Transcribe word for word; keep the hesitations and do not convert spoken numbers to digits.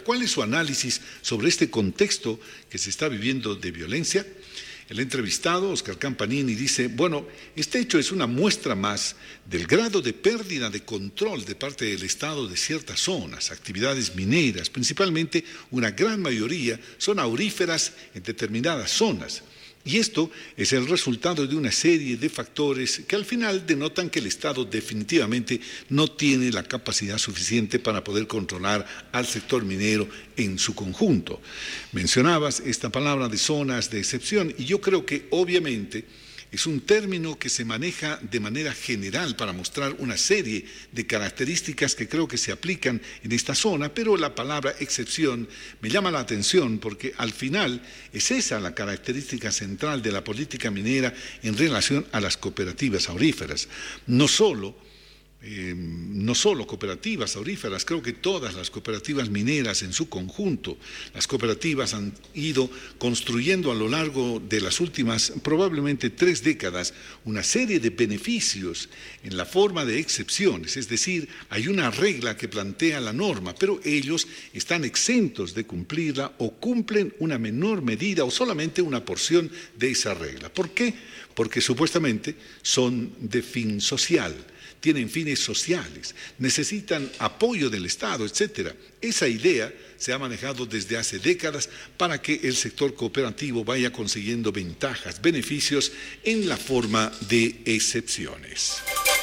¿Cuál es su análisis sobre este contexto que se está viviendo de violencia? El entrevistado, Oscar Campanini, dice, bueno, este hecho es una muestra más del grado de pérdida de control de parte del Estado de ciertas zonas, actividades mineras, principalmente una gran mayoría son auríferas en determinadas zonas. Y esto es el resultado de una serie de factores que al final denotan que el Estado definitivamente no tiene la capacidad suficiente para poder controlar al sector minero en su conjunto. Mencionabas esta palabra de zonas de excepción y yo creo que obviamente es un término que se maneja de manera general para mostrar una serie de características que creo que se aplican en esta zona, pero la palabra excepción me llama la atención porque al final es esa la característica central de la política minera en relación a las cooperativas auríferas. No solo Eh, no solo cooperativas auríferas, creo que todas las cooperativas mineras en su conjunto, las cooperativas han ido construyendo a lo largo de las últimas probablemente tres décadas una serie de beneficios en la forma de excepciones, es decir, hay una regla que plantea la norma, pero ellos están exentos de cumplirla o cumplen una menor medida o solamente una porción de esa regla. ¿Por qué? Porque supuestamente son de fin social, tienen fines sociales, necesitan apoyo del Estado, etcétera. Esa idea se ha manejado desde hace décadas para que el sector cooperativo vaya consiguiendo ventajas, beneficios en la forma de excepciones.